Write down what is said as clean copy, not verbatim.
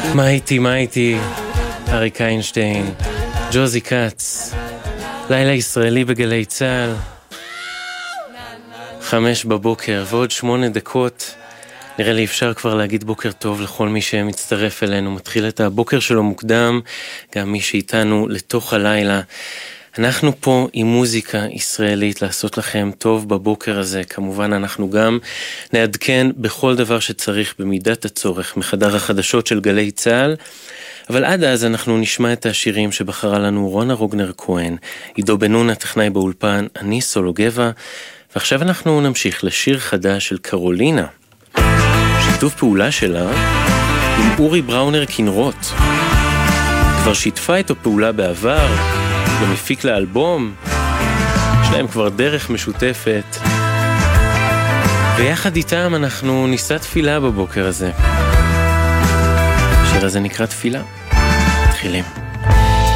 מה איתי, אריק איינשטיין, ג'וזי קאץ, לילה ישראלי בגלי צהל, 5 בבוקר ועוד 8 דקות. נראה לי אפשר כבר להגיד בוקר טוב לכל מי שמצטרף אלינו, מתחיל את הבוקר שלו מוקדם, גם מי שאיתנו לתוך הלילה. אנחנו פה עם מוזיקה ישראלית לעשות לכם טוב בבוקר הזה. כמובן אנחנו גם נעדכן בכל דבר שצריך במידת הצורך מחדר החדשות של גלי צהל, אבל עד אז אנחנו נשמע את השירים שבחרה לנו רונה רוגנר כהן, עידו בן-נון הטכנאי באולפן, אני סולוגבה, ועכשיו אנחנו נמשיך לשיר חדש של קרולינה, שיתוף פעולה שלה עם אורי בראונר כנרות. כבר שיתפה איתו פעולה בעבר, גם הפיק לאלבום, יש להם כבר דרך משותפת, ויחד איתם אנחנו ניסה תפילה בבוקר הזה. השיר הזה נקרא תפילה. מתחילים.